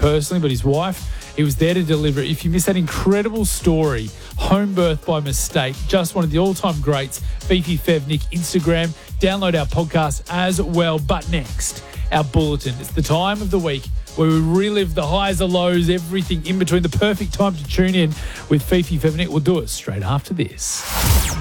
personally, but his wife, he was there to deliver it. If you missed that incredible story, home birth by mistake, just one of the all-time greats, Fifi Fevnik, Instagram. Download our podcast as well. But next, our bulletin. It's the time of the week where we relive the highs, the lows, everything in between. The perfect time to tune in with Fifi Fevnik. We'll do it straight after this.